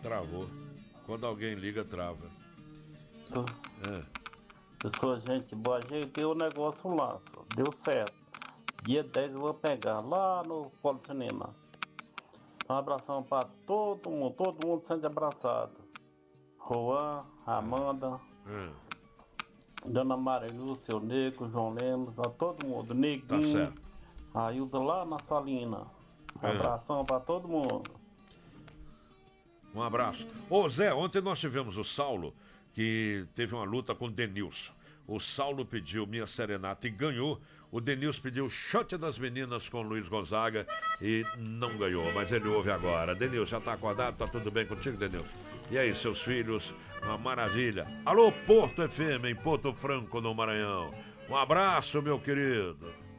travou. Quando alguém liga, trava. Eu sou gente boa, ajeitei o negócio lá, deu certo. Dia 10 eu vou pegar lá no Polo Cinema. Um abração pra todo mundo sendo abraçado. Juan, Amanda, Dona Marilu, seu Nego, João Lemos, a todo mundo, Tá Neguinho, certo. a Ilza lá na Salina. Abração pra todo mundo. Um abraço. Ô Zé, ontem nós tivemos o Saulo, que teve uma luta com o Denilson. O Saulo pediu Minha Serenata e ganhou. O Denilson pediu Shot das Meninas com o Luiz Gonzaga e não ganhou, mas ele ouve agora. Denilson, já tá acordado? Tá tudo bem contigo, Denilson? E aí, seus filhos? Uma maravilha. Alô, Porto FM, em Porto Franco, no Maranhão. Um abraço, meu querido.